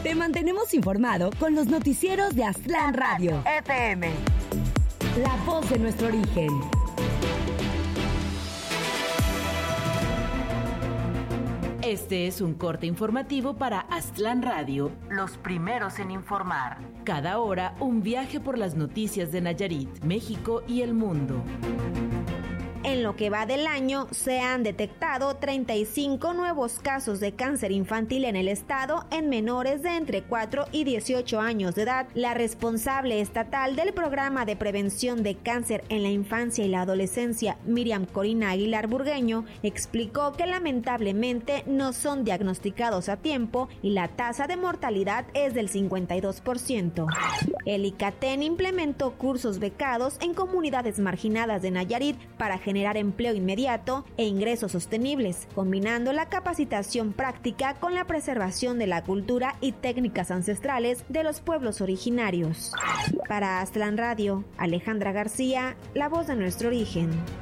Te mantenemos informado con los noticieros de Aztlán Radio FM. La voz de nuestro origen. Este es un corte informativo para Aztlán Radio, los primeros en informar. Cada hora, un viaje por las noticias de Nayarit, México y el mundo. En lo que va del año, se han detectado 35 nuevos casos de cáncer infantil en el estado en menores de entre 4 y 18 años de edad. La responsable estatal del programa de prevención de cáncer en la infancia y la adolescencia, Miriam Corina Aguilar Burgueño, explicó que lamentablemente no son diagnosticados a tiempo y la tasa de mortalidad es del 52%. El ICATEN implementó cursos becados en comunidades marginadas de Nayarit para generar empleo inmediato e ingresos sostenibles, combinando la capacitación práctica con la preservación de la cultura y técnicas ancestrales de los pueblos originarios. Para Aztlán Radio, Alejandra García, la voz de nuestro origen.